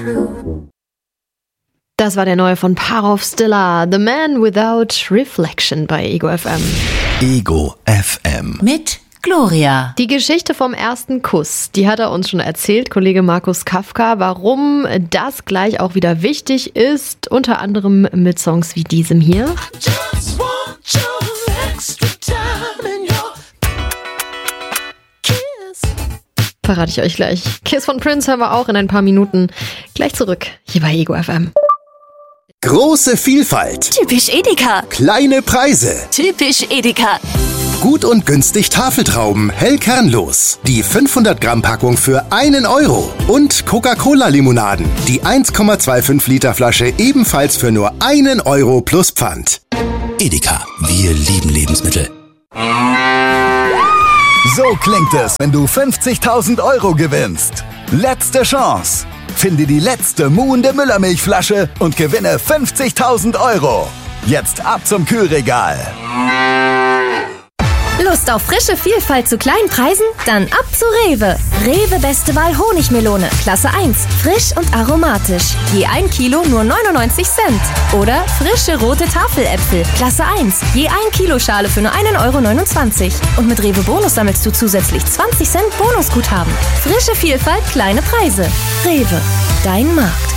Das war der neue von Parov Stiller, The Man Without Reflection bei Ego FM. Ego FM. Mit Gloria. Die Geschichte vom ersten Kuss, die hat er uns schon erzählt, Kollege Markus Kafka, warum das gleich auch wieder wichtig ist, unter anderem mit Songs wie diesem hier. Verrate ich euch gleich. Kiss von Prince hören wir auch in ein paar Minuten. Gleich zurück, hier bei Ego FM. Große Vielfalt. Typisch Edeka. Kleine Preise. Typisch Edeka. Gut und günstig Tafeltrauben, hell kernlos. Die 500 Gramm Packung für 1 Euro. Und Coca-Cola-Limonaden. Die 1,25 Liter Flasche ebenfalls für nur 1 Euro plus Pfand. Edeka, wir lieben Lebensmittel. So klingt es, wenn du 50.000 Euro gewinnst. Letzte Chance. Finde die letzte muhende Müllermilchflasche und gewinne 50.000 Euro. Jetzt ab zum Kühlregal. Lust auf frische Vielfalt zu kleinen Preisen? Dann ab zu Rewe. Rewe Beste Wahl Honigmelone, Klasse 1, frisch und aromatisch. Je 1 Kilo nur 99 Cent. Oder frische rote Tafeläpfel, Klasse 1, je 1 Kilo Schale für nur 1,29 Euro. Und mit Rewe Bonus sammelst du zusätzlich 20 Cent Bonusguthaben. Frische Vielfalt, kleine Preise. Rewe, dein Markt.